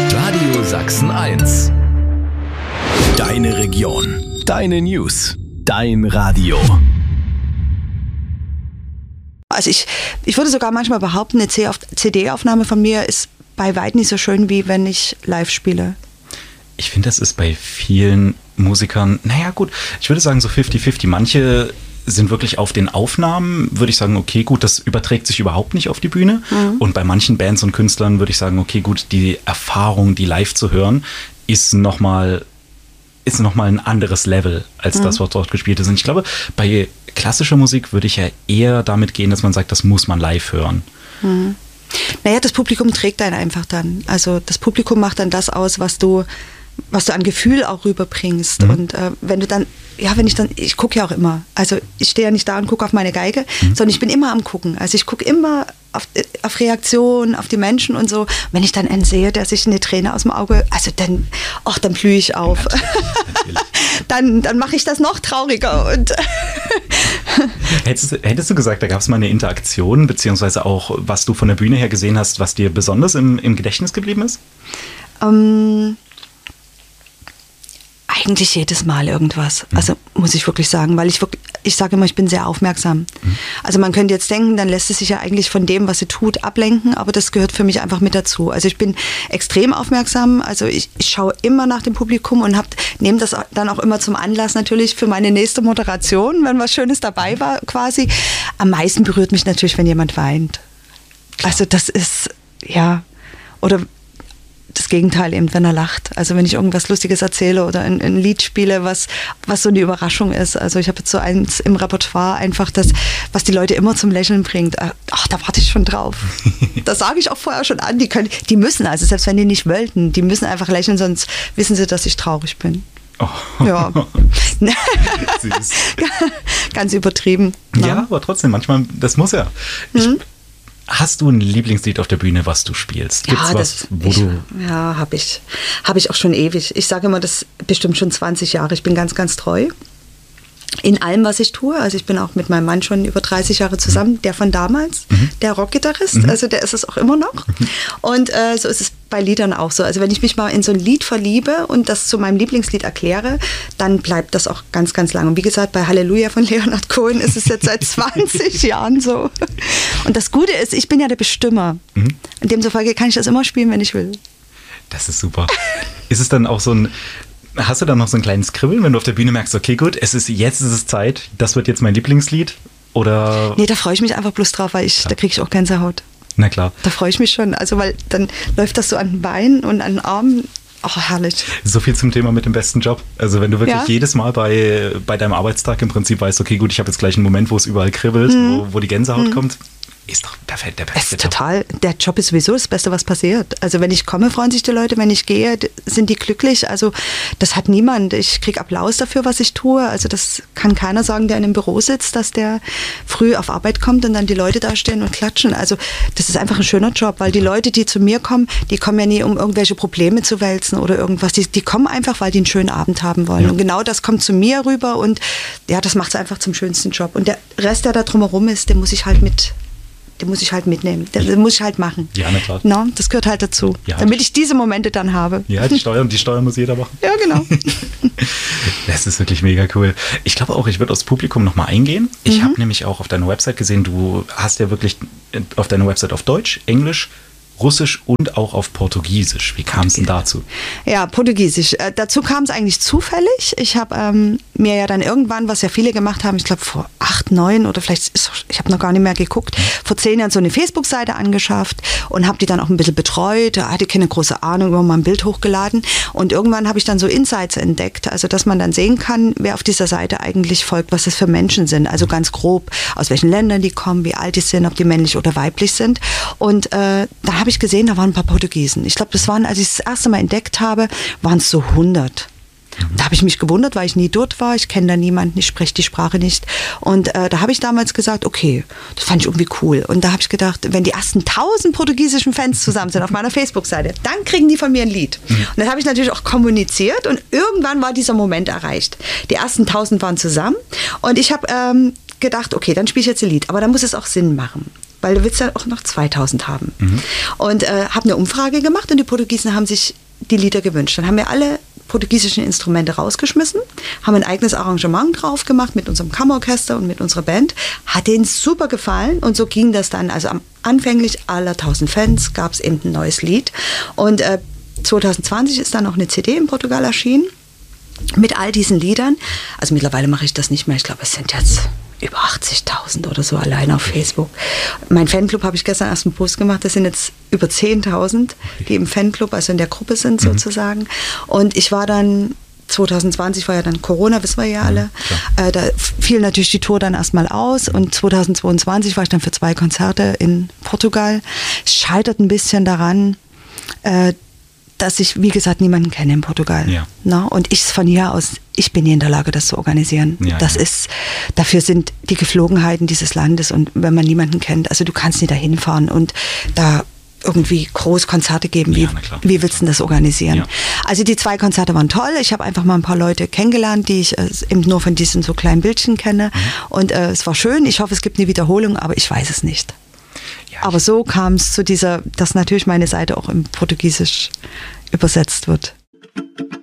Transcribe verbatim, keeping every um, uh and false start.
Radio Sachsen eins. Deine Region. Deine News. Dein Radio. Also ich, ich würde sogar manchmal behaupten, eine C D-Aufnahme von mir ist bei weitem nicht so schön, wie wenn ich live spiele. Ich finde, das ist bei vielen Musikern, naja gut, ich würde sagen so fifty fifty. Manche sind wirklich auf den Aufnahmen, würde ich sagen, okay, gut, das überträgt sich überhaupt nicht auf die Bühne. Mhm. Und bei manchen Bands und Künstlern würde ich sagen, okay, gut, die Erfahrung, die live zu hören, ist nochmal ist noch mal ein anderes Level als mhm. das, was dort gespielt ist. Und ich glaube, bei klassischer Musik würde ich ja eher damit gehen, dass man sagt, das muss man live hören. Mhm. Naja, das Publikum trägt einen einfach dann. Also das Publikum macht dann das aus, was du was du an Gefühl auch rüberbringst. Mhm. Und äh, wenn du dann, ja, wenn ich dann, ich gucke ja auch immer. Also ich stehe ja nicht da und gucke auf meine Geige, mhm. sondern ich bin immer am Gucken. Also ich gucke immer auf, auf Reaktionen, auf die Menschen und so. Wenn ich dann einen sehe, der sich eine Träne aus dem Auge, also dann, ach, dann blühe ich auf. Natürlich, natürlich. dann dann mache ich das noch trauriger. Und hättest, hättest du gesagt, da gab es mal eine Interaktion, beziehungsweise auch, was du von der Bühne her gesehen hast, was dir besonders im, im Gedächtnis geblieben ist? Ähm... Eigentlich jedes Mal irgendwas, also muss ich wirklich sagen, weil ich wirklich, ich sage immer, ich bin sehr aufmerksam. Mhm. Also man könnte jetzt denken, dann lässt es sich ja eigentlich von dem, was sie tut, ablenken, aber das gehört für mich einfach mit dazu. Also ich bin extrem aufmerksam, also ich, ich schaue immer nach dem Publikum und hab, nehme das dann auch immer zum Anlass natürlich für meine nächste Moderation, wenn was Schönes dabei war quasi. Am meisten berührt mich natürlich, wenn jemand weint. Klar. Also das ist, ja, oder das Gegenteil eben, wenn er lacht. Also wenn ich irgendwas Lustiges erzähle oder ein, ein Lied spiele, was, was so eine Überraschung ist. Also ich habe jetzt so eins im Repertoire einfach das, was die Leute immer zum Lächeln bringt. Ach, da warte ich schon drauf. Das sage ich auch vorher schon an. Die können, die müssen, also selbst wenn die nicht wollten, die müssen einfach lächeln, sonst wissen sie, dass ich traurig bin. Oh. Ja. Süß. Ganz übertrieben. Ja, ja, aber trotzdem, manchmal, das muss ja. Ich, mhm. Hast du ein Lieblingslied auf der Bühne, was du spielst? Gibt's ja, was, das, wo ich, du ja, habe ich. Habe ich auch schon ewig. Ich sage immer, das bestimmt schon zwanzig Jahre. Ich bin ganz, ganz treu in allem, was ich tue. Also ich bin auch mit meinem Mann schon über dreißig Jahre zusammen, mhm. der von damals, mhm. der Rockgitarrist, mhm. also der ist es auch immer noch. Mhm. Und äh, so ist es bei Liedern auch so. Also wenn ich mich mal in so ein Lied verliebe und das zu meinem Lieblingslied erkläre, dann bleibt das auch ganz, ganz lang. Und wie gesagt, bei Halleluja von Leonard Cohen ist es jetzt seit zwanzig Jahren so. Und das Gute ist, ich bin ja der Bestimmer. Mhm. Und demzufolge kann ich das immer spielen, wenn ich will. Das ist super. Ist es dann auch so ein... Hast du dann noch so ein kleines Kribbeln, wenn du auf der Bühne merkst, okay, gut, es ist, jetzt ist es Zeit, das wird jetzt mein Lieblingslied? Oder? Nee, da freue ich mich einfach bloß drauf, weil ich, da kriege ich auch Gänsehaut. Na klar. Da freue ich mich schon. Also, weil dann läuft das so an den Beinen und an den Armen. Oh, herrlich. So viel zum Thema mit dem besten Job. Also wenn du wirklich ja? jedes Mal bei, bei deinem Arbeitstag im Prinzip weißt, okay, gut, ich habe jetzt gleich einen Moment, wo es überall kribbelt, mhm. wo, wo die Gänsehaut mhm. kommt. Ist doch perfekt, der beste Job. Total, der Job ist sowieso das Beste, was passiert. Also wenn ich komme, freuen sich die Leute, wenn ich gehe, sind die glücklich. Also das hat niemand. Ich kriege Applaus dafür, was ich tue. Also das kann keiner sagen, der in einem Büro sitzt, dass der früh auf Arbeit kommt und dann die Leute da stehen und klatschen. Also das ist einfach ein schöner Job, weil die Leute, die zu mir kommen, die kommen ja nie, um irgendwelche Probleme zu wälzen oder irgendwas. Die, die kommen einfach, weil die einen schönen Abend haben wollen. Ja. Und genau das kommt zu mir rüber und ja, das macht es einfach zum schönsten Job. Und der Rest, der da drumherum ist, den muss ich halt mit Den muss ich halt mitnehmen. Das muss ich halt machen. Ja, na klar. No, das gehört halt dazu. Ja, damit ich diese Momente dann habe. Ja, die Steuer, die Steuer muss jeder machen. Ja, genau. Das ist wirklich mega cool. Ich glaube auch, ich würde aufs Publikum nochmal eingehen. Ich mhm. habe nämlich auch auf deiner Website gesehen, du hast ja wirklich auf deiner Website auf Deutsch, Englisch, Russisch und auch auf Portugiesisch. Wie kam es denn dazu? Ja, Portugiesisch. Äh, dazu kam es eigentlich zufällig. Ich habe ähm, mir ja dann irgendwann, was ja viele gemacht haben, ich glaube vor acht, neun oder vielleicht, ist, ich habe noch gar nicht mehr geguckt, vor zehn Jahren so eine Facebook-Seite angeschafft und habe die dann auch ein bisschen betreut. Da hatte ich keine große Ahnung, über mal ein Bild hochgeladen. Und irgendwann habe ich dann so Insights entdeckt, also dass man dann sehen kann, wer auf dieser Seite eigentlich folgt, was das für Menschen sind. Also ganz grob, aus welchen Ländern die kommen, wie alt die sind, ob die männlich oder weiblich sind. Und äh, da habe ich gesehen, da waren ein paar Portugiesen. Ich glaube, das waren, als ich es das erste Mal entdeckt habe, waren es so hundert. Da habe ich mich gewundert, weil ich nie dort war. Ich kenne da niemanden, ich spreche die Sprache nicht. Und äh, da habe ich damals gesagt, okay, das fand ich irgendwie cool. Und da habe ich gedacht, wenn die ersten tausend portugiesischen Fans zusammen sind auf meiner Facebook-Seite, dann kriegen die von mir ein Lied. Mhm. Und das habe ich natürlich auch kommuniziert und irgendwann war dieser Moment erreicht. Die ersten tausend waren zusammen und ich habe ähm, gedacht, okay, dann spiele ich jetzt ein Lied. Aber dann muss es auch Sinn machen. weil du willst ja auch noch zweitausend haben. Mhm. Und äh, habe eine Umfrage gemacht und die Portugiesen haben sich die Lieder gewünscht. Dann haben wir alle portugiesischen Instrumente rausgeschmissen, haben ein eigenes Arrangement drauf gemacht mit unserem Kammerorchester und mit unserer Band. Hat denen super gefallen und so ging das dann. Also am anfänglich aller tausend Fans gab es eben ein neues Lied. Und äh, zwanzig zwanzig ist dann noch eine C D in Portugal erschienen mit all diesen Liedern. Also mittlerweile mache ich das nicht mehr. Ich glaube, es sind jetzt über achtzigtausend oder so allein auf Facebook. Mein Fanclub habe ich gestern erst einen Post gemacht. Das sind jetzt über zehntausend, die im Fanclub, also in der Gruppe sind sozusagen. Mhm. Und ich war dann, zwanzig zwanzig war ja dann Corona, wissen wir ja alle. Mhm, äh, da fiel natürlich die Tour dann erstmal aus. Und zwanzig zweiundzwanzig war ich dann für zwei Konzerte in Portugal. Es scheitert ein bisschen daran, äh, dass ich, wie gesagt, niemanden kenne in Portugal. Ja. Na, und ich von hier aus, ich bin nie in der Lage, das zu organisieren. Ja, das ja. ist, dafür sind die Geflogenheiten dieses Landes und wenn man niemanden kennt, also du kannst nicht dahin fahren und da irgendwie groß Konzerte geben. Wie, ja, wie willst du das organisieren? Ja. Also die zwei Konzerte waren toll. Ich habe einfach mal ein paar Leute kennengelernt, die ich äh, eben nur von diesen so kleinen Bildchen kenne. Mhm. Und äh, es war schön. Ich hoffe, es gibt eine Wiederholung, aber ich weiß es nicht. Ja, aber so kam es zu dieser, dass natürlich meine Seite auch im Portugiesisch übersetzt wird.